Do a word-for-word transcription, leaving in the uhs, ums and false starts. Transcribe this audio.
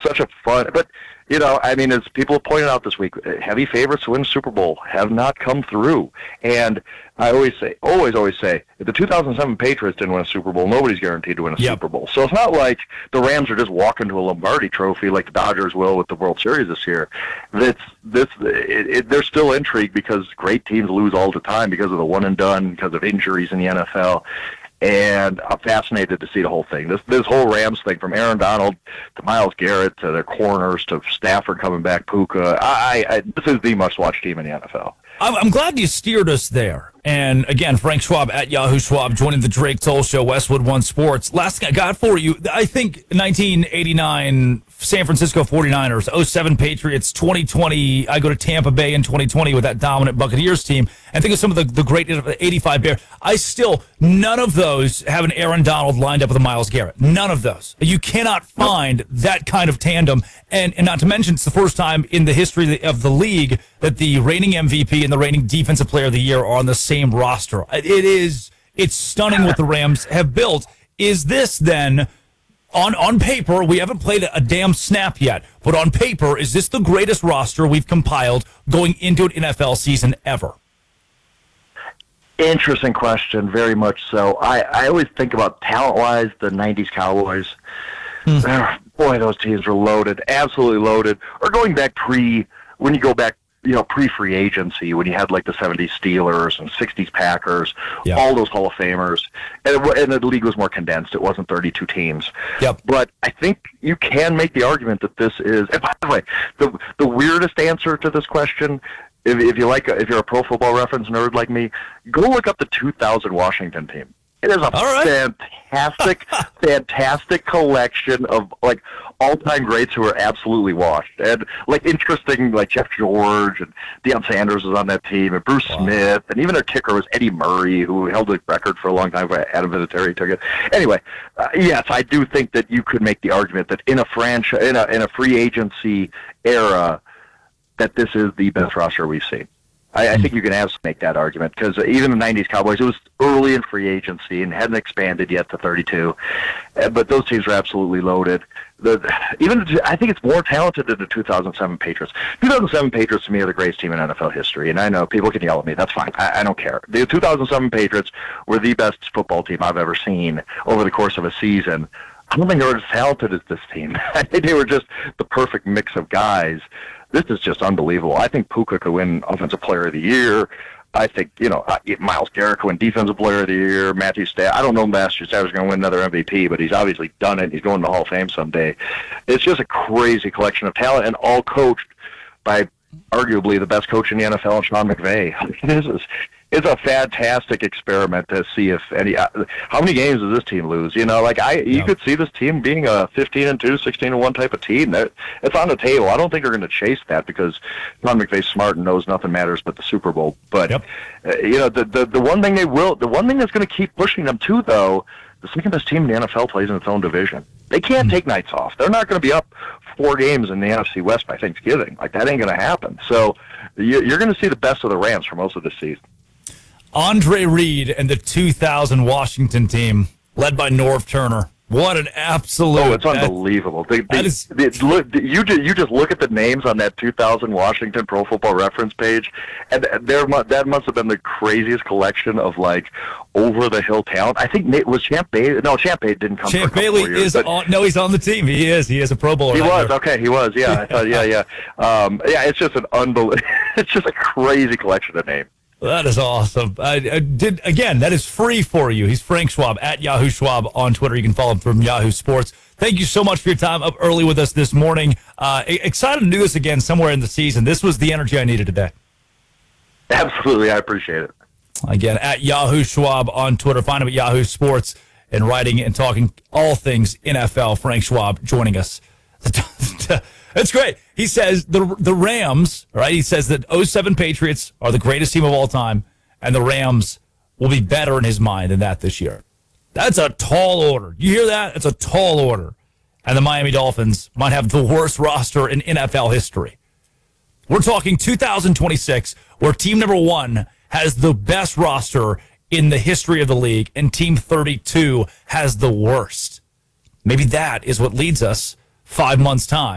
such a fun, but you know, I mean, as people have pointed out this week, heavy favorites to win Super Bowl have not come through. And I always say, always, always say, if the two thousand seven Patriots didn't win a Super Bowl, nobody's guaranteed to win a yep. Super Bowl. So it's not like the Rams are just walking to a Lombardi Trophy like the Dodgers will with the World Series this year. It's this, it, it, they're still intrigued because great teams lose all the time because of the one and done, because of injuries in the N F L. And I'm fascinated to see the whole thing. This this whole Rams thing, from Aaron Donald to Myles Garrett to their corners to Stafford coming back, Puka. I, I this is the must-watch team in the N F L. I'm, I'm glad you steered us there. And again, Frank Schwab at Yahoo Schwab joining the Drake Toll Show, Westwood One Sports. Last thing I got for you, I think nineteen eighty-nine San Francisco forty-niners, oh seven Patriots, twenty twenty, I go to Tampa Bay in twenty twenty with that dominant Buccaneers team, and think of some of the, the great eighty-five Bears. I still, none of those have an Aaron Donald lined up with a Myles Garrett. None of those. You cannot find that kind of tandem. And, and not to mention, it's the first time in the history of the league that the reigning M V P and the reigning Defensive Player of the Year are on the same roster. It is, it's stunning what the Rams have built. Is this then, on on paper, we haven't played a, a damn snap yet, but on paper, is this the greatest roster we've compiled going into an N F L season ever? Interesting question, very much so. I, I always think about talent-wise, the nineties Cowboys. Hmm. Boy, those teams were loaded, absolutely loaded. Or going back pre, when you go back, you know, pre-free agency, when you had like the seventies Steelers and sixties Packers, yeah. all those Hall of Famers, and, it, and the league was more condensed. It wasn't thirty-two teams. Yep. But I think you can make the argument that this is, and by the way, the the weirdest answer to this question, if, if you like, if you're a Pro Football Reference nerd like me, go look up the two thousand Washington team. It is a right. fantastic, fantastic collection of like all-time greats who are absolutely washed, and like interesting, like Jeff George and Deion Sanders was on that team, and Bruce wow. Smith, and even their kicker was Eddie Murray, who held the record for a long time. For Adam Vinatieri took it. Anyway, uh, yes, I do think that you could make the argument that in a franchise, in a in a free agency era, that this is the best roster we've seen. I, I think you can absolutely make that argument, because even the nineties Cowboys, it was early in free agency and hadn't expanded yet to thirty-two, uh, but those teams were absolutely loaded. The, even I think it's more talented than the two thousand seven Patriots. two thousand seven Patriots to me are the greatest team in N F L history, and I know people can yell at me. That's fine. I, I don't care. The two thousand seven Patriots were the best football team I've ever seen over the course of a season. I don't think they were as talented as this team. I think they were just the perfect mix of guys. This is just unbelievable. I think Puka could win Offensive Player of the Year. I think, you know, Myles Garrett could win Defensive Player of the Year. Matthew Stafford, I don't know if Matthew Stafford's going to win another M V P, but he's obviously done it. He's going to the Hall of Fame someday. It's just a crazy collection of talent, and all coached by arguably the best coach in the N F L, Sean McVay. This is it's a fantastic experiment to see if any. Uh, how many games does this team lose? You know, like I, you yeah. could see this team being a fifteen and two, sixteen and one type of team. That it's on the table. I don't think they're going to chase that, because Sean McVay's smart and knows nothing matters but the Super Bowl. But yep. uh, you know, the, the the one thing they will, the one thing that's going to keep pushing them too, though, the second best team in the N F L plays in its own division. They can't mm-hmm. take nights off. They're not going to be up four games in the N F C West by Thanksgiving. Like, that ain't going to happen. So you, you're going to see the best of the Rams for most of the season. Andre Reed and the two thousand Washington team, led by Norv Turner. What an absolute! Oh, it's unbelievable. The, the, that is, the, look, you just, you just look at the names on that two thousand Washington Pro Football Reference page, and there that must have been the craziest collection of like over the hill talent. I think Nate, was Champ Bailey. No, Champ Bailey didn't come. Champ for a Bailey years, is on. No, he's on the team. He is. He is a Pro Bowler. He right was there. okay. He was. Yeah, I thought. Yeah, yeah. Um, yeah, it's just an unbelievable. It's just a crazy collection of names. That is awesome. I, I did again. That is free for you. He's Frank Schwab at Yahoo Schwab on Twitter. You can follow him from Yahoo Sports. Thank you so much for your time up early with us this morning. Uh, excited to do this again somewhere in the season. This was the energy I needed today. Absolutely, I appreciate it. Again, at Yahoo Schwab on Twitter. Find him at Yahoo Sports, and writing and talking all things N F L. Frank Schwab joining us. That's great. He says the the Rams, right? He says that oh seven Patriots are the greatest team of all time, and the Rams will be better in his mind than that this year. That's a tall order. You hear that? It's a tall order. And the Miami Dolphins might have the worst roster in N F L history. We're talking two thousand twenty-six, where team number one has the best roster in the history of the league, and team thirty-two has the worst. Maybe that is what leads us five months' time